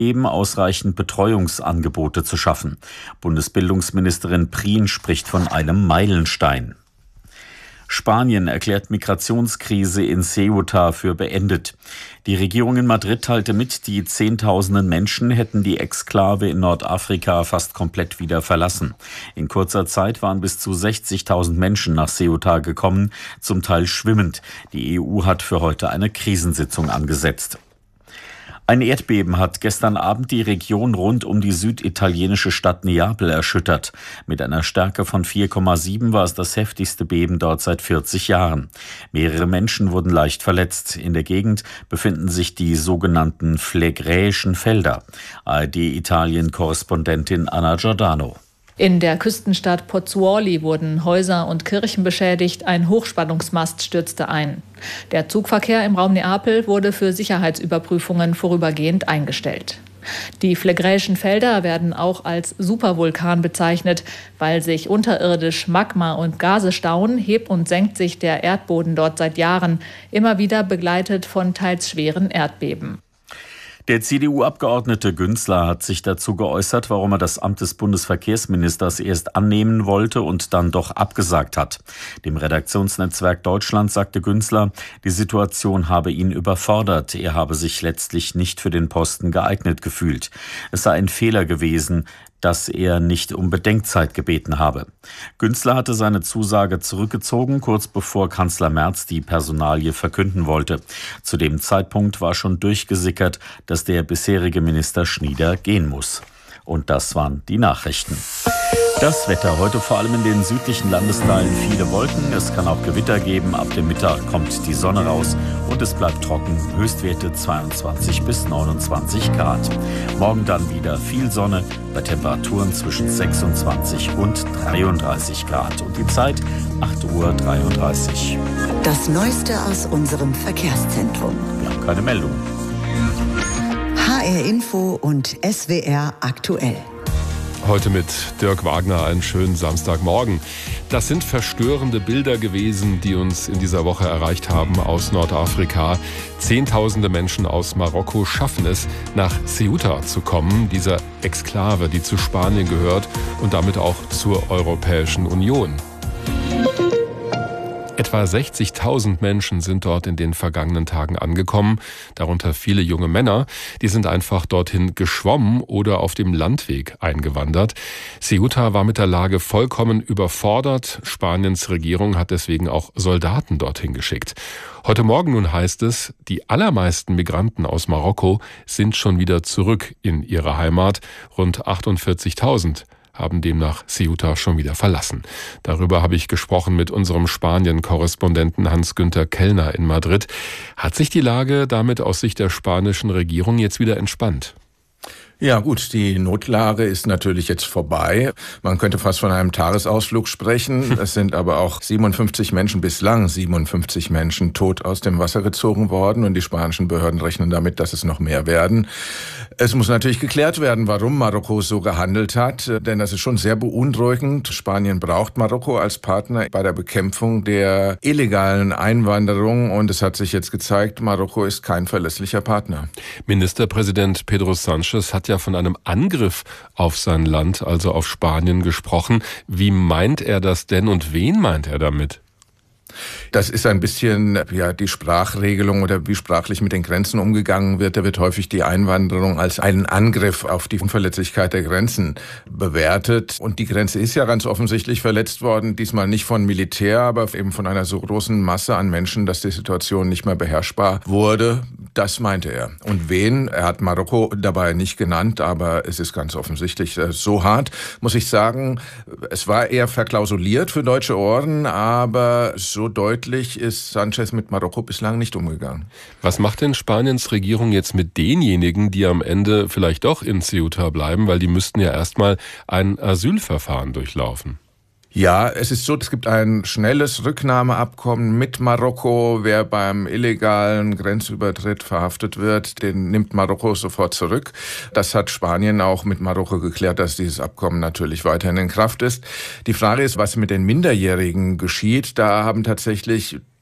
eben ausreichend Betreuungsangebote zu schaffen. Bundesbildungsministerin Prien spricht von einem Meilenstein. Spanien erklärt Migrationskrise in Ceuta für beendet. Die Regierung in Madrid teilte mit, die Zehntausenden Menschen hätten die Exklave in Nordafrika fast komplett wieder verlassen. In kurzer Zeit waren bis zu 60.000 Menschen nach Ceuta gekommen, zum Teil schwimmend. Die EU hat für heute eine Krisensitzung angesetzt. Ein Erdbeben hat gestern Abend die Region rund um die süditalienische Stadt Neapel erschüttert. Mit einer Stärke von 4,7 war es das heftigste Beben dort seit 40 Jahren. Mehrere Menschen wurden leicht verletzt. In der Gegend befinden sich die sogenannten phlegräischen Felder. ARD-Italien-Korrespondentin Anna Giordano. In der Küstenstadt Pozzuoli wurden Häuser und Kirchen beschädigt, ein Hochspannungsmast stürzte ein. Der Zugverkehr im Raum Neapel wurde für Sicherheitsüberprüfungen vorübergehend eingestellt. Die phlegräischen Felder werden auch als Supervulkan bezeichnet, weil sich unterirdisch Magma und Gase stauen, hebt und senkt sich der Erdboden dort seit Jahren, immer wieder begleitet von teils schweren Erdbeben. Der CDU-Abgeordnete Günzler hat sich dazu geäußert, warum er das Amt des Bundesverkehrsministers erst annehmen wollte und dann doch abgesagt hat. Dem Redaktionsnetzwerk Deutschland sagte Günzler, die Situation habe ihn überfordert. Er habe sich letztlich nicht für den Posten geeignet gefühlt. Es sei ein Fehler gewesen, dass er nicht um Bedenkzeit gebeten habe. Günzler hatte seine Zusage zurückgezogen, kurz bevor Kanzler Merz die Personalie verkünden wollte. Zu dem Zeitpunkt war schon durchgesickert, dass der bisherige Minister Schnieder gehen muss. Und das waren die Nachrichten. Das Wetter heute vor allem in den südlichen Landesteilen viele Wolken. Es kann auch Gewitter geben. Ab dem Mittag kommt die Sonne raus und es bleibt trocken. Höchstwerte 22 bis 29 Grad. Morgen dann wieder viel Sonne bei Temperaturen zwischen 26 und 33 Grad. Und die Zeit 8:33 Uhr. Das Neueste aus unserem Verkehrszentrum. Wir haben keine Meldung. HR Info und SWR aktuell. Heute mit Dirk Wagner einen schönen Samstagmorgen. Das sind verstörende Bilder gewesen, die uns in dieser Woche erreicht haben aus Nordafrika. Zehntausende Menschen aus Marokko schaffen es, nach Ceuta zu kommen, dieser Exklave, die zu Spanien gehört und damit auch zur Europäischen Union. Etwa 60.000 Menschen sind dort in den vergangenen Tagen angekommen, darunter viele junge Männer. Die sind einfach dorthin geschwommen oder auf dem Landweg eingewandert. Ceuta war mit der Lage vollkommen überfordert. Spaniens Regierung hat deswegen auch Soldaten dorthin geschickt. Heute Morgen nun heißt es, die allermeisten Migranten aus Marokko sind schon wieder zurück in ihre Heimat. Rund 48.000 haben demnach Ceuta schon wieder verlassen. Darüber habe ich gesprochen mit unserem Spanien-Korrespondenten Hans-Günther Kellner in Madrid. Hat sich die Lage damit aus Sicht der spanischen Regierung jetzt wieder entspannt? Ja gut, die Notlage ist natürlich jetzt vorbei. Man könnte fast von einem Tagesausflug sprechen. Es sind aber auch 57 Menschen tot aus dem Wasser gezogen worden und die spanischen Behörden rechnen damit, dass es noch mehr werden. Es muss natürlich geklärt werden, warum Marokko so gehandelt hat, denn das ist schon sehr beunruhigend. Spanien braucht Marokko als Partner bei der Bekämpfung der illegalen Einwanderung und es hat sich jetzt gezeigt, Marokko ist kein verlässlicher Partner. Ministerpräsident Pedro Sánchez hat ja von einem Angriff auf sein Land, also auf Spanien, gesprochen. Wie meint er das denn und wen meint er damit? Das ist ein bisschen die Sprachregelung oder wie sprachlich mit den Grenzen umgegangen wird. Da wird häufig die Einwanderung als einen Angriff auf die Unverletzlichkeit der Grenzen bewertet. Und die Grenze ist ja ganz offensichtlich verletzt worden. Diesmal nicht von Militär, aber eben von einer so großen Masse an Menschen, dass die Situation nicht mehr beherrschbar wurde. Das meinte er. Und wen? Er hat Marokko dabei nicht genannt, aber es ist ganz offensichtlich so hart, muss ich sagen. Es war eher verklausuliert für deutsche Ohren, aber so deutlich ist Sánchez mit Marokko bislang nicht umgegangen. Was macht denn Spaniens Regierung jetzt mit denjenigen, die am Ende vielleicht doch in Ceuta bleiben, weil die müssten ja erstmal ein Asylverfahren durchlaufen? Ja, es ist so, es gibt ein schnelles Rücknahmeabkommen mit Marokko. Wer beim illegalen Grenzübertritt verhaftet wird, den nimmt Marokko sofort zurück. Das hat Spanien auch mit Marokko geklärt, dass dieses Abkommen natürlich weiterhin in Kraft ist. Die Frage ist, was mit den Minderjährigen geschieht. Da haben tatsächlich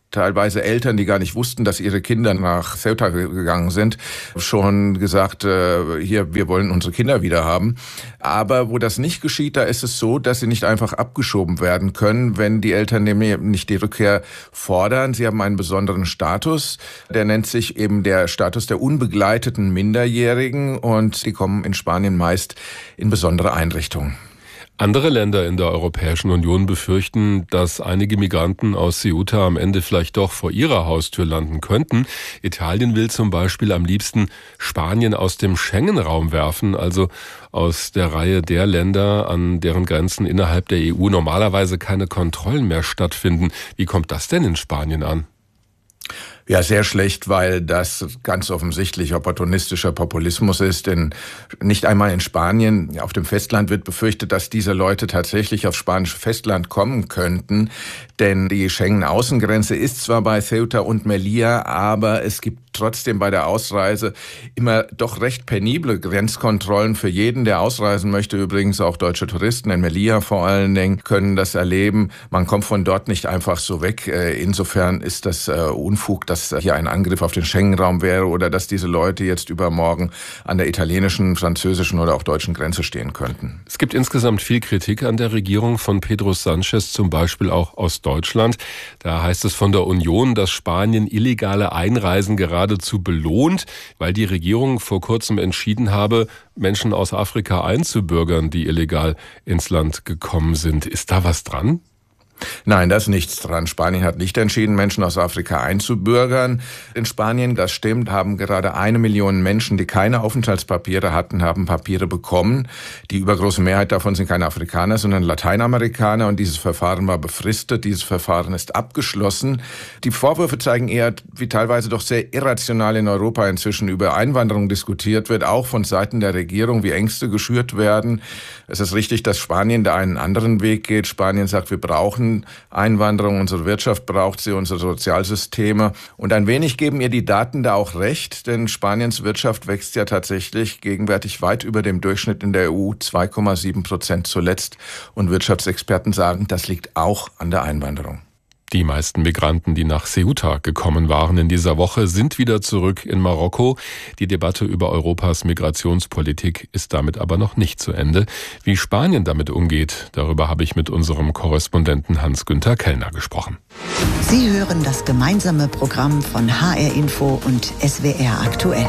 teilweise Eltern, die gar nicht wussten, dass ihre Kinder nach Ceuta gegangen sind, schon gesagt, hier, wir wollen unsere Kinder wieder haben. Aber wo das nicht geschieht, da ist es so, dass sie nicht einfach abgeschoben werden können, wenn die Eltern nämlich nicht die Rückkehr fordern. Sie haben einen besonderen Status, der nennt sich eben der Status der unbegleiteten Minderjährigen und die kommen in Spanien meist in besondere Einrichtungen. Andere Länder in der Europäischen Union befürchten, dass einige Migranten aus Ceuta am Ende vielleicht doch vor ihrer Haustür landen könnten. Italien will zum Beispiel am liebsten Spanien aus dem Schengen-Raum werfen, also aus der Reihe der Länder, an deren Grenzen innerhalb der EU normalerweise keine Kontrollen mehr stattfinden. Wie kommt das denn in Spanien an? Ja, sehr schlecht, weil das ganz offensichtlich opportunistischer Populismus ist. Denn nicht einmal in Spanien, auf dem Festland wird befürchtet, dass diese Leute tatsächlich aufs spanische Festland kommen könnten. Denn die Schengen-Außengrenze ist zwar bei Ceuta und Melilla, aber es gibt trotzdem bei der Ausreise immer doch recht penible Grenzkontrollen für jeden, der ausreisen möchte. Übrigens auch deutsche Touristen in Melilla vor allen Dingen können das erleben. Man kommt von dort nicht einfach so weg. Insofern ist das Unfug, dass hier ein Angriff auf den Schengen-Raum wäre oder dass diese Leute jetzt übermorgen an der italienischen, französischen oder auch deutschen Grenze stehen könnten. Es gibt insgesamt viel Kritik an der Regierung von Pedro Sánchez, zum Beispiel auch aus Deutschland. Da heißt es von der Union, dass Spanien illegale Einreisen geradezu belohnt, weil die Regierung vor kurzem entschieden habe, Menschen aus Afrika einzubürgern, die illegal ins Land gekommen sind. Ist da was dran? Nein, da ist nichts dran. Spanien hat nicht entschieden, Menschen aus Afrika einzubürgern. In Spanien, das stimmt, haben gerade 1 Million Menschen, die keine Aufenthaltspapiere hatten, haben Papiere bekommen. Die übergroße Mehrheit davon sind keine Afrikaner, sondern Lateinamerikaner. Und dieses Verfahren war befristet. Dieses Verfahren ist abgeschlossen. Die Vorwürfe zeigen eher, wie teilweise doch sehr irrational in Europa inzwischen über Einwanderung diskutiert wird, auch von Seiten der Regierung, wie Ängste geschürt werden. Es ist richtig, dass Spanien da einen anderen Weg geht. Spanien sagt, wir brauchen Einwanderung, unsere Wirtschaft braucht sie, unsere Sozialsysteme. Und ein wenig geben ihr die Daten da auch recht, denn Spaniens Wirtschaft wächst ja tatsächlich gegenwärtig weit über dem Durchschnitt in der EU, 2,7% zuletzt. Und Wirtschaftsexperten sagen, das liegt auch an der Einwanderung. Die meisten Migranten, die nach Ceuta gekommen waren in dieser Woche, sind wieder zurück in Marokko. Die Debatte über Europas Migrationspolitik ist damit aber noch nicht zu Ende. Wie Spanien damit umgeht, darüber habe ich mit unserem Korrespondenten Hans-Günther Kellner gesprochen. Sie hören das gemeinsame Programm von HR Info und SWR aktuell.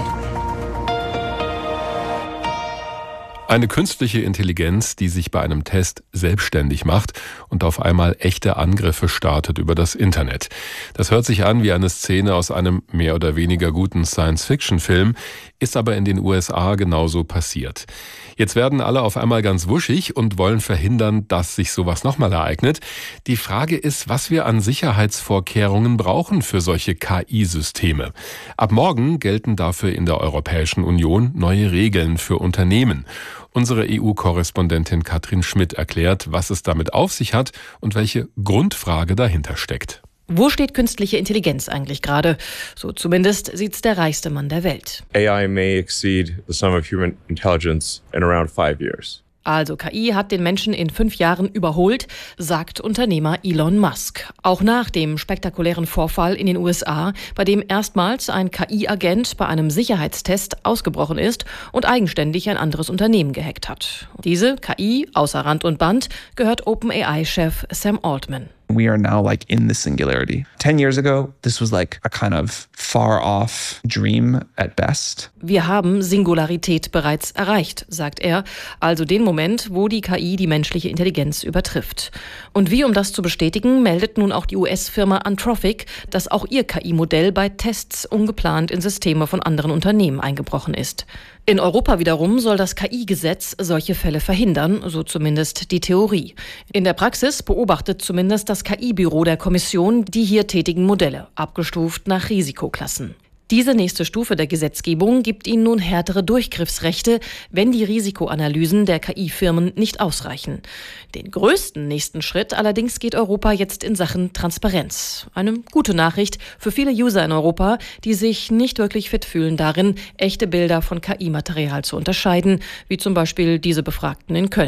Eine künstliche Intelligenz, die sich bei einem Test selbstständig macht und auf einmal echte Angriffe startet über das Internet. Das hört sich an wie eine Szene aus einem mehr oder weniger guten Science-Fiction-Film, ist aber in den USA genauso passiert. Jetzt werden alle auf einmal ganz wuschig und wollen verhindern, dass sich sowas nochmal ereignet. Die Frage ist, was wir an Sicherheitsvorkehrungen brauchen für solche KI-Systeme. Ab morgen gelten dafür in der Europäischen Union neue Regeln für Unternehmen. Unsere EU-Korrespondentin Katrin Schmidt erklärt, was es damit auf sich hat und welche Grundfrage dahinter steckt. Wo steht künstliche Intelligenz eigentlich gerade? So zumindest sieht's der reichste Mann der Welt. AI may exceed the sum of human intelligence in around 5 years. Also KI hat den Menschen in 5 Jahren überholt, sagt Unternehmer Elon Musk. Auch nach dem spektakulären Vorfall in den USA, bei dem erstmals ein KI-Agent bei einem Sicherheitstest ausgebrochen ist und eigenständig ein anderes Unternehmen gehackt hat. Diese KI, außer Rand und Band, gehört OpenAI-Chef Sam Altman. We are now like in the singularity. 10 years ago, this was like a kind of far off dream at best. Wir haben Singularität bereits erreicht, sagt er, also den Moment, wo die KI die menschliche Intelligenz übertrifft. Und wie, um das zu bestätigen, meldet nun auch die US-Firma Anthropic, dass auch ihr KI-Modell bei Tests ungeplant in Systeme von anderen Unternehmen eingebrochen ist. In Europa wiederum soll das KI-Gesetz solche Fälle verhindern, so zumindest die Theorie. In der Praxis beobachtet zumindest das KI-Büro der Kommission die hier tätigen Modelle, abgestuft nach Risikoklassen. Diese nächste Stufe der Gesetzgebung gibt ihnen nun härtere Durchgriffsrechte, wenn die Risikoanalysen der KI-Firmen nicht ausreichen. Den größten nächsten Schritt allerdings geht Europa jetzt in Sachen Transparenz. Eine gute Nachricht für viele User in Europa, die sich nicht wirklich fit fühlen darin, echte Bilder von KI-Material zu unterscheiden, wie zum Beispiel diese Befragten in Köln.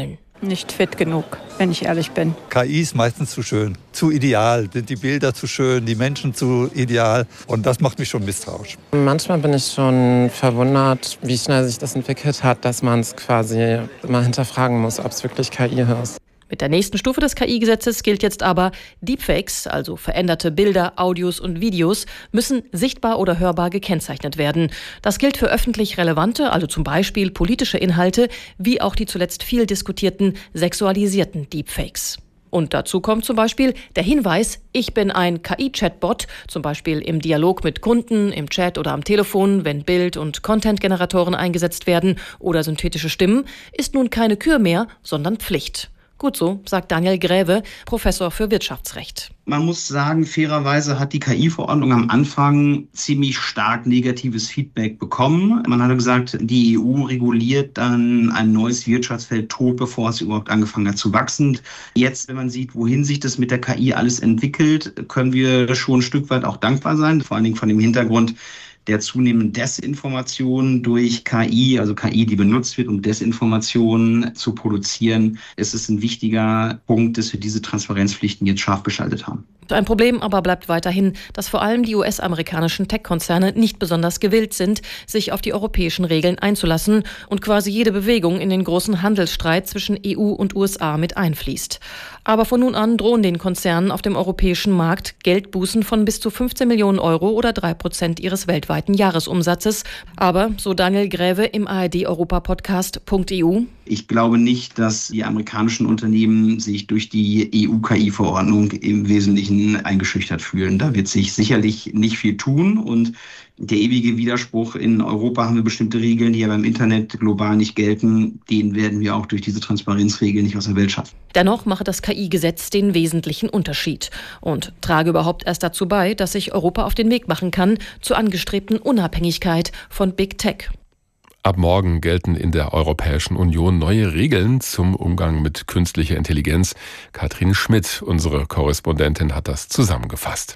nicht fit genug, wenn ich ehrlich bin. KI ist meistens zu schön, zu ideal, sind die Bilder zu schön, die Menschen zu ideal und das macht mich schon misstrauisch. Manchmal bin ich schon verwundert, wie schnell sich das entwickelt hat, dass man es quasi mal hinterfragen muss, ob es wirklich KI ist. Mit der nächsten Stufe des KI-Gesetzes gilt jetzt aber, Deepfakes, also veränderte Bilder, Audios und Videos, müssen sichtbar oder hörbar gekennzeichnet werden. Das gilt für öffentlich relevante, also zum Beispiel politische Inhalte, wie auch die zuletzt viel diskutierten sexualisierten Deepfakes. Und dazu kommt zum Beispiel der Hinweis, ich bin ein KI-Chatbot, zum Beispiel im Dialog mit Kunden, im Chat oder am Telefon, wenn Bild- und Content-Generatoren eingesetzt werden oder synthetische Stimmen, ist nun keine Kür mehr, sondern Pflicht. Gut so, sagt Daniel Gräve, Professor für Wirtschaftsrecht. Man muss sagen, fairerweise hat die KI-Verordnung am Anfang ziemlich stark negatives Feedback bekommen. Man hatte gesagt, die EU reguliert dann ein neues Wirtschaftsfeld tot, bevor es überhaupt angefangen hat zu wachsen. Jetzt, wenn man sieht, wohin sich das mit der KI alles entwickelt, können wir schon ein Stück weit auch dankbar sein, vor allen Dingen von dem Hintergrund der zunehmenden Desinformation durch KI, also KI, die benutzt wird, um Desinformation zu produzieren, ist es ein wichtiger Punkt, dass wir diese Transparenzpflichten jetzt scharf geschaltet haben. Ein Problem aber bleibt weiterhin, dass vor allem die US-amerikanischen Tech-Konzerne nicht besonders gewillt sind, sich auf die europäischen Regeln einzulassen und quasi jede Bewegung in den großen Handelsstreit zwischen EU und USA mit einfließt. Aber von nun an drohen den Konzernen auf dem europäischen Markt Geldbußen von bis zu 15 Millionen Euro oder 3% ihres weltweiten Jahresumsatzes. Aber, so Daniel Gräve im ARD-Europa-Podcast.eu: Ich glaube nicht, dass die amerikanischen Unternehmen sich durch die EU-KI-Verordnung im Wesentlichen eingeschüchtert fühlen. Da wird sich sicherlich nicht viel tun und der ewige Widerspruch, in Europa haben wir bestimmte Regeln, die ja beim Internet global nicht gelten, den werden wir auch durch diese Transparenzregeln nicht aus der Welt schaffen. Dennoch mache das KI-Gesetz den wesentlichen Unterschied und trage überhaupt erst dazu bei, dass sich Europa auf den Weg machen kann zur angestrebten Unabhängigkeit von Big Tech. Ab morgen gelten in der Europäischen Union neue Regeln zum Umgang mit künstlicher Intelligenz. Katrin Schmidt, unsere Korrespondentin, hat das zusammengefasst.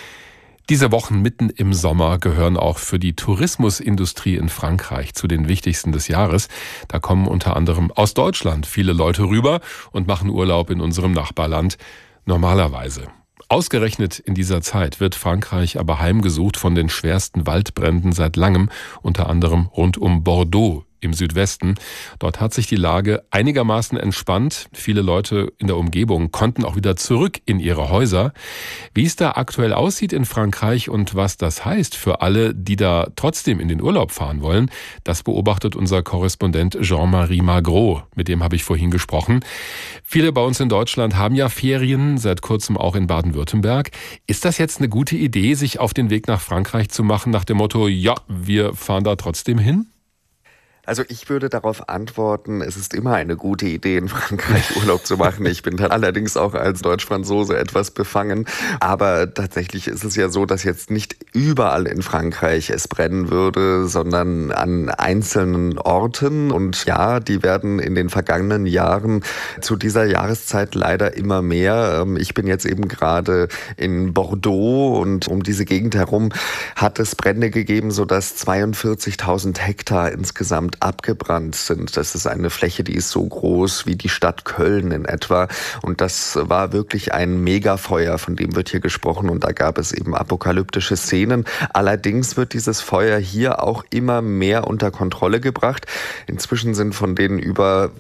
Diese Wochen mitten im Sommer gehören auch für die Tourismusindustrie in Frankreich zu den wichtigsten des Jahres. Da kommen unter anderem aus Deutschland viele Leute rüber und machen Urlaub in unserem Nachbarland. Normalerweise. Ausgerechnet in dieser Zeit wird Frankreich aber heimgesucht von den schwersten Waldbränden seit langem, unter anderem rund um Bordeaux im Südwesten. Dort hat sich die Lage einigermaßen entspannt. Viele Leute in der Umgebung konnten auch wieder zurück in ihre Häuser. Wie es da aktuell aussieht in Frankreich und was das heißt für alle, die da trotzdem in den Urlaub fahren wollen, das beobachtet unser Korrespondent Jean-Marie Magro. Mit dem habe ich vorhin gesprochen. Viele bei uns in Deutschland haben ja Ferien, seit kurzem auch in Baden-Württemberg. Ist das jetzt eine gute Idee, sich auf den Weg nach Frankreich zu machen, nach dem Motto, ja, wir fahren da trotzdem hin? Also ich würde darauf antworten, es ist immer eine gute Idee, in Frankreich Urlaub zu machen. Ich bin da allerdings auch als Deutsch-Franzose etwas befangen. Aber tatsächlich ist es ja so, dass jetzt nicht überall in Frankreich es brennen würde, sondern an einzelnen Orten. Und ja, die werden in den vergangenen Jahren zu dieser Jahreszeit leider immer mehr. Ich bin jetzt eben gerade in Bordeaux und um diese Gegend herum hat es Brände gegeben, sodass 42.000 Hektar insgesamt abgebrannt sind. Das ist eine Fläche, die ist so groß wie die Stadt Köln in etwa. Und das war wirklich ein Megafeuer, von dem wird hier gesprochen. Und da gab es eben apokalyptische Szenen. Allerdings wird dieses Feuer hier auch immer mehr unter Kontrolle gebracht. Inzwischen sind von den über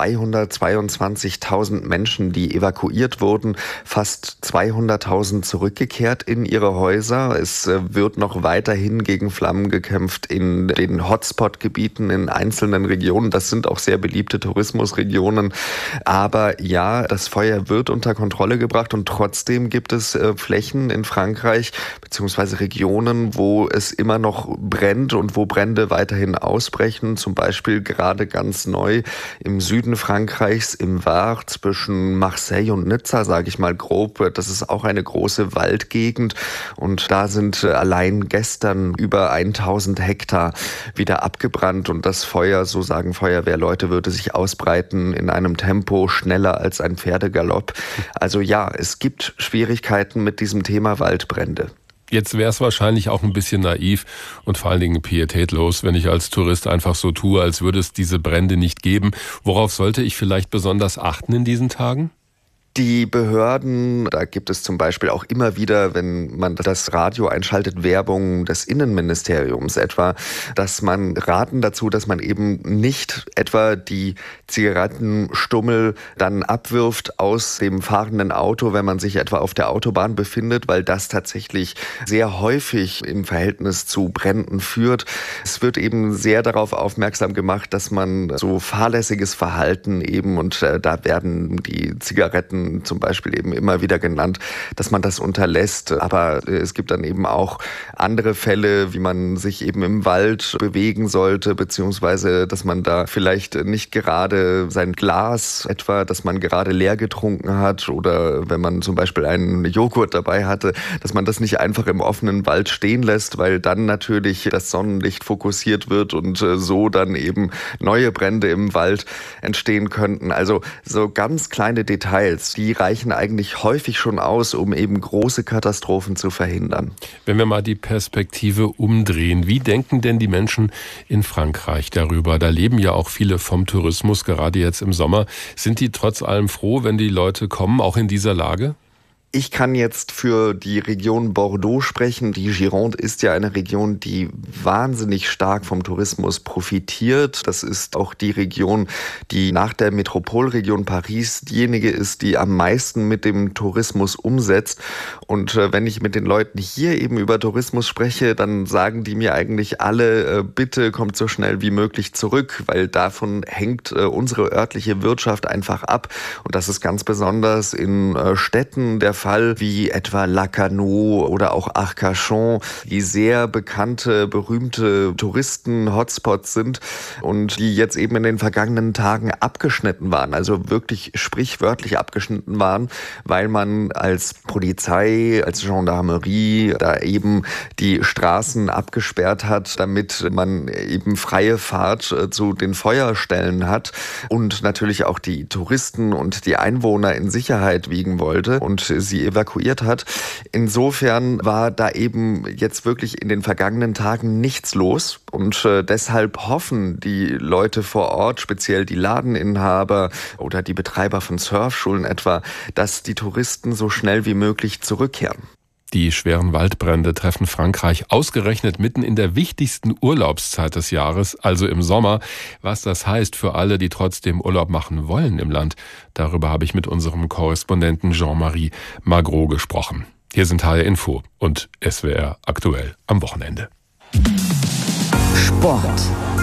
222.000 Menschen, die evakuiert wurden, fast 200.000 zurückgekehrt in ihre Häuser. Es wird noch weiterhin gegen Flammen gekämpft in den Hotspot-Gebieten, in einzelnen Regionen. Das sind auch sehr beliebte Tourismusregionen. Aber ja, das Feuer wird unter Kontrolle gebracht und trotzdem gibt es Flächen in Frankreich beziehungsweise Regionen, wo es immer noch brennt und wo Brände weiterhin ausbrechen. Zum Beispiel gerade ganz neu im Süden Frankreichs, im Var, zwischen Marseille und Nizza, sage ich mal grob. Das ist auch eine große Waldgegend und da sind allein gestern über 1000 Hektar wieder abgebrannt und das Feuer, so sagen Feuerwehrleute, würde sich ausbreiten in einem Tempo schneller als ein Pferdegalopp. Also ja, es gibt Schwierigkeiten mit diesem Thema Waldbrände. Jetzt wäre es wahrscheinlich auch ein bisschen naiv und vor allen Dingen pietätlos, wenn ich als Tourist einfach so tue, als würde es diese Brände nicht geben. Worauf sollte ich vielleicht besonders achten in diesen Tagen? Die Behörden, da gibt es zum Beispiel auch immer wieder, wenn man das Radio einschaltet, Werbung des Innenministeriums etwa, dass man raten dazu, dass man eben nicht etwa die Zigarettenstummel dann abwirft aus dem fahrenden Auto, wenn man sich etwa auf der Autobahn befindet, weil das tatsächlich sehr häufig im Verhältnis zu Bränden führt. Es wird eben sehr darauf aufmerksam gemacht, dass man so fahrlässiges Verhalten eben, und da werden die Zigaretten zum Beispiel eben immer wieder genannt, dass man das unterlässt. Aber es gibt dann eben auch andere Fälle, wie man sich eben im Wald bewegen sollte, beziehungsweise, dass man da vielleicht nicht gerade sein Glas etwa, dass man gerade leer getrunken hat, oder wenn man zum Beispiel einen Joghurt dabei hatte, dass man das nicht einfach im offenen Wald stehen lässt, weil dann natürlich das Sonnenlicht fokussiert wird und so dann eben neue Brände im Wald entstehen könnten. Also so ganz kleine Details, die reichen eigentlich häufig schon aus, um eben große Katastrophen zu verhindern. Wenn wir mal die Perspektive umdrehen, wie denken denn die Menschen in Frankreich darüber? Da leben ja auch viele vom Tourismus, gerade jetzt im Sommer. Sind die trotz allem froh, wenn die Leute kommen, auch in dieser Lage? Ich kann jetzt für die Region Bordeaux sprechen. Die Gironde ist ja eine Region, die wahnsinnig stark vom Tourismus profitiert. Das ist auch die Region, die nach der Metropolregion Paris diejenige ist, die am meisten mit dem Tourismus umsetzt. Und wenn ich mit den Leuten hier eben über Tourismus spreche, dann sagen die mir eigentlich alle, bitte kommt so schnell wie möglich zurück, weil davon hängt unsere örtliche Wirtschaft einfach ab. Und das ist ganz besonders in Städten der Fall, wie etwa Lacanau oder auch Arcachon, die sehr bekannte, berühmte Touristen-Hotspots sind und die jetzt eben in den vergangenen Tagen abgeschnitten waren, also wirklich sprichwörtlich abgeschnitten waren, weil man als Polizei, als Gendarmerie da eben die Straßen abgesperrt hat, damit man eben freie Fahrt zu den Feuerstellen hat und natürlich auch die Touristen und die Einwohner in Sicherheit wiegen wollte und sie evakuiert hat. Insofern war da eben jetzt wirklich in den vergangenen Tagen nichts los und deshalb hoffen die Leute vor Ort, speziell die Ladeninhaber oder die Betreiber von Surfschulen etwa, dass die Touristen so schnell wie möglich zurückkehren. Die schweren Waldbrände treffen Frankreich ausgerechnet mitten in der wichtigsten Urlaubszeit des Jahres, also im Sommer. Was das heißt für alle, die trotzdem Urlaub machen wollen im Land, darüber habe ich mit unserem Korrespondenten Jean-Marie Magro gesprochen. Hier sind HR Info und SWR aktuell am Wochenende. Sport.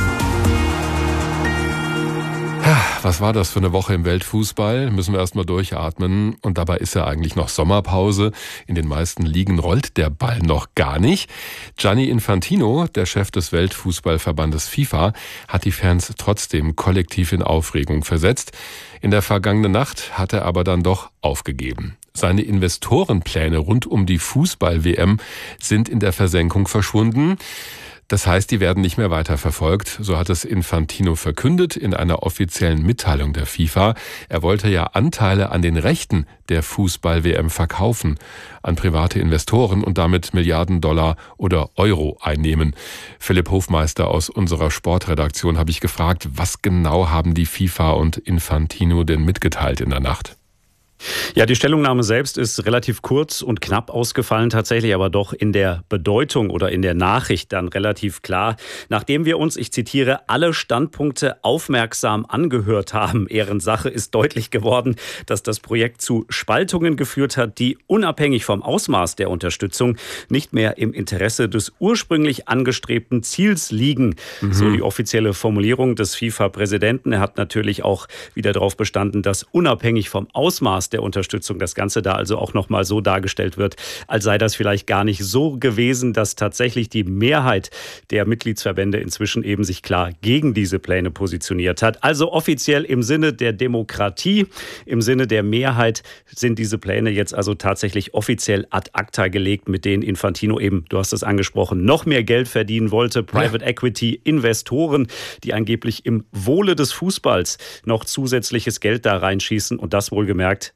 Was war das für eine Woche im Weltfußball? Müssen wir erstmal durchatmen. Und dabei ist ja eigentlich noch Sommerpause. In den meisten Ligen rollt der Ball noch gar nicht. Gianni Infantino, der Chef des Weltfußballverbandes FIFA, hat die Fans trotzdem kollektiv in Aufregung versetzt. In der vergangenen Nacht hat er aber dann doch aufgegeben. Seine Investorenpläne rund um die Fußball-WM sind in der Versenkung verschwunden. Das heißt, die werden nicht mehr weiterverfolgt. So hat es Infantino verkündet in einer offiziellen Mitteilung der FIFA. Er wollte ja Anteile an den Rechten der Fußball-WM verkaufen an private Investoren und damit Milliarden Dollar oder Euro einnehmen. Philipp Hofmeister aus unserer Sportredaktion habe ich gefragt, was genau haben die FIFA und Infantino denn mitgeteilt in der Nacht? Ja, die Stellungnahme selbst ist relativ kurz und knapp ausgefallen, tatsächlich aber doch in der Bedeutung oder in der Nachricht dann relativ klar. Nachdem wir uns, ich zitiere, alle Standpunkte aufmerksam angehört haben, Ehrensache, ist deutlich geworden, dass das Projekt zu Spaltungen geführt hat, die unabhängig vom Ausmaß der Unterstützung nicht mehr im Interesse des ursprünglich angestrebten Ziels liegen. So die offizielle Formulierung des FIFA-Präsidenten. Er hat natürlich auch wieder darauf bestanden, dass unabhängig vom Ausmaß der Unterstützung das Ganze da also auch nochmal so dargestellt wird, als sei das vielleicht gar nicht so gewesen, dass tatsächlich die Mehrheit der Mitgliedsverbände inzwischen eben sich klar gegen diese Pläne positioniert hat. Also offiziell im Sinne der Demokratie, im Sinne der Mehrheit sind diese Pläne jetzt also tatsächlich offiziell ad acta gelegt, mit denen Infantino eben, du hast es angesprochen, noch mehr Geld verdienen wollte. Private Equity Investoren, die angeblich im Wohle des Fußballs noch zusätzliches Geld da reinschießen und das wohlgemerkt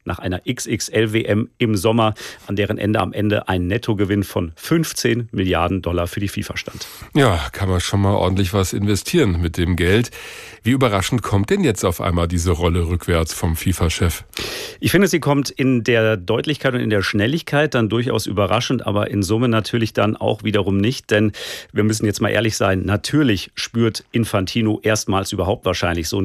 nach einer XXL-WM im Sommer, an deren Ende am Ende ein Nettogewinn von 15 Milliarden Dollar für die FIFA stand. Ja, kann man schon mal ordentlich was investieren mit dem Geld. Wie überraschend kommt denn jetzt auf einmal diese Rolle rückwärts vom FIFA-Chef? Ich finde, sie kommt in der Deutlichkeit und in der Schnelligkeit dann durchaus überraschend, aber in Summe natürlich dann auch wiederum nicht, denn wir müssen jetzt mal ehrlich sein, natürlich spürt Infantino erstmals überhaupt wahrscheinlich so